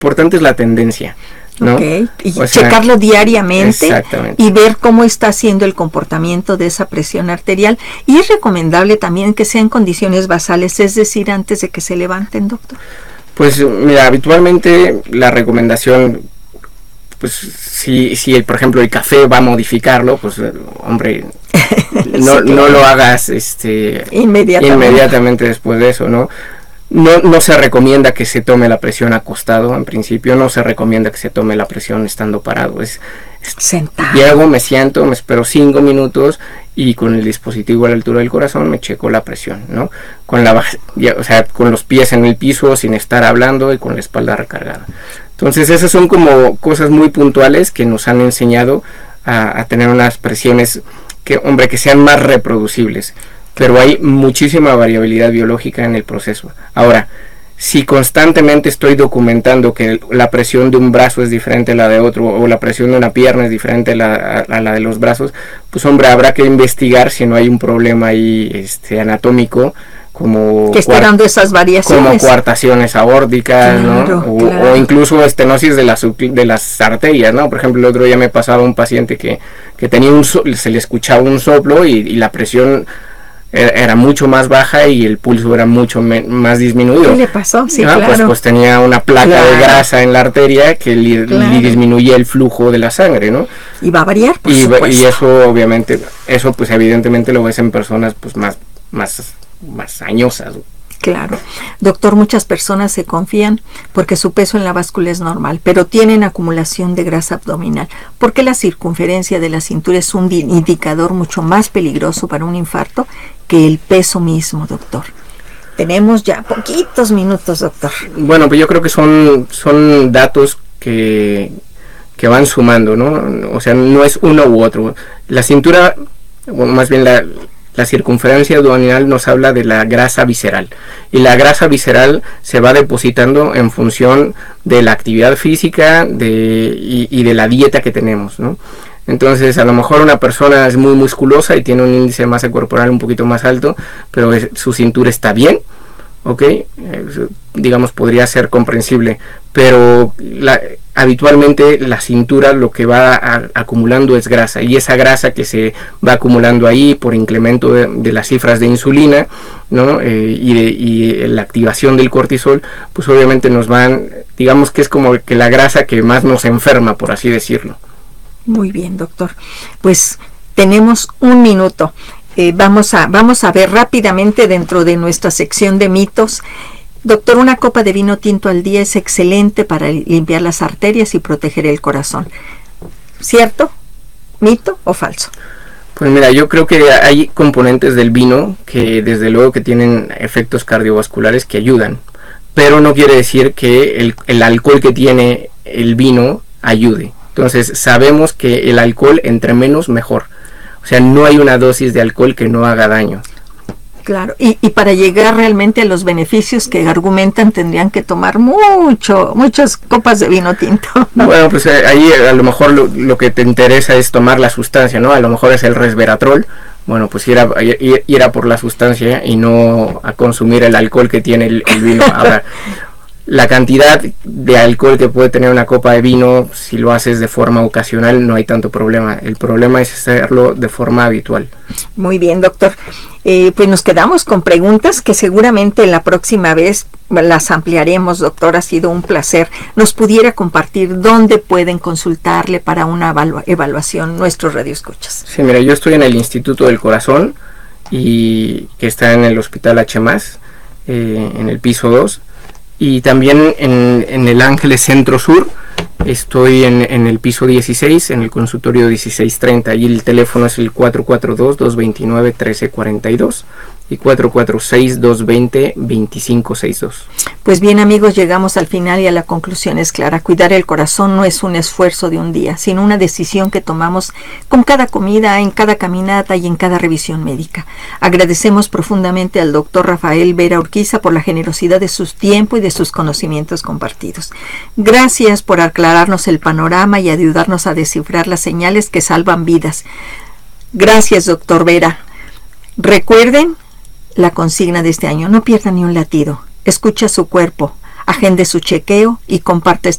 importante es la tendencia, ¿no? Okay. Y checarlo diariamente. Exactamente. Y ver cómo está haciendo el comportamiento de esa presión arterial. Y es recomendable también que sea en condiciones basales, es decir, antes de que se levanten, doctor. Pues mira, habitualmente la recomendación, pues si por ejemplo el café va a modificarlo, pues hombre, no, sí, no lo hagas inmediatamente después de eso, ¿no? No se recomienda que se tome la presión acostado, en principio no se recomienda que se tome la presión estando parado, sentado. Llego, me siento, me espero 5 minutos y con el dispositivo a la altura del corazón me checo la presión, ¿no? Con los pies en el piso sin estar hablando y con la espalda recargada. Entonces esas son como cosas muy puntuales que nos han enseñado a tener unas presiones que sean más reproducibles. Pero hay muchísima variabilidad biológica en el proceso. Ahora, si constantemente estoy documentando que la presión de un brazo es diferente a la de otro, o la presión de una pierna es diferente a la de los brazos, pues hombre, habrá que investigar si no hay un problema ahí anatómico, como que esté dando esas variaciones, como coartaciones aórticas, claro, ¿no? Claro. O incluso estenosis de las arterias, ¿no? Por ejemplo, el otro día me pasaba un paciente que tenía se le escuchaba un soplo y la presión era mucho más baja y el pulso era mucho más disminuido. ¿Qué le pasó? Sí, claro. Pues tenía una placa de grasa en la arteria que le disminuía el flujo de la sangre, ¿no? Y va a variar, por supuesto. Y eso, obviamente, pues evidentemente lo ves en personas pues más añosas. Claro. Doctor, muchas personas se confían porque su peso en la báscula es normal, pero tienen acumulación de grasa abdominal. ¿Por qué la circunferencia de la cintura es un indicador mucho más peligroso para un infarto que el peso mismo, doctor? Tenemos ya poquitos minutos, doctor. Bueno, pues yo creo que son datos que van sumando, ¿no? O sea, no es uno u otro. La cintura, bueno, más bien la circunferencia abdominal nos habla de la grasa visceral, y la grasa visceral se va depositando en función de la actividad física y de la dieta que tenemos, ¿no? Entonces, a lo mejor una persona es muy musculosa y tiene un índice de masa corporal un poquito más alto, pero su cintura está bien, ¿ok? Digamos, podría ser comprensible, pero habitualmente la cintura lo que va acumulando es grasa, y esa grasa que se va acumulando ahí por incremento de las cifras de insulina, ¿no? Y la activación del cortisol, pues obviamente digamos que es como que la grasa que más nos enferma, por así decirlo. Muy bien, doctor. Pues tenemos un minuto. Vamos a ver rápidamente dentro de nuestra sección de mitos. Doctor, una copa de vino tinto al día es excelente para limpiar las arterias y proteger el corazón. ¿Cierto? ¿Mito o falso? Pues mira, yo creo que hay componentes del vino que desde luego que tienen efectos cardiovasculares que ayudan, pero no quiere decir que el alcohol que tiene el vino ayude. Entonces sabemos que el alcohol entre menos mejor. O sea, no hay una dosis de alcohol que no haga daño. Claro, y para llegar realmente a los beneficios que argumentan tendrían que tomar muchas copas de vino tinto. Bueno, pues ahí a lo mejor lo que te interesa es tomar la sustancia, ¿no? A lo mejor es el resveratrol. Bueno, pues ir a por la sustancia y no a consumir el alcohol que tiene el vino. Ahora, la cantidad de alcohol que puede tener una copa de vino, si lo haces de forma ocasional, no hay tanto problema. El problema es hacerlo de forma habitual. Muy bien, doctor. Pues nos quedamos con preguntas que seguramente la próxima vez las ampliaremos, doctor. Ha sido un placer. ¿Nos pudiera compartir dónde pueden consultarle para una evaluación nuestros radioescuchas? Sí, mira, yo estoy en el Instituto del Corazón, y que está en el Hospital H+, en el piso 2. Y también en el Ángeles Centro Sur, estoy en el piso 16, en el consultorio 1630, y el teléfono es el 442-229-1342 y 446-220-2562. Pues bien, amigos, llegamos al final y a la conclusión es clara. Cuidar el corazón no es un esfuerzo de un día, sino una decisión que tomamos con cada comida, en cada caminata y en cada revisión médica. Agradecemos profundamente al doctor Rafael Vera Urquiza por la generosidad de su tiempo y de sus conocimientos compartidos. Gracias por aclararnos el panorama y ayudarnos a descifrar las señales que salvan vidas. Gracias, doctor Vera. Recuerden la consigna de este año: no pierda ni un latido. Escucha su cuerpo, Agende su chequeo y comparta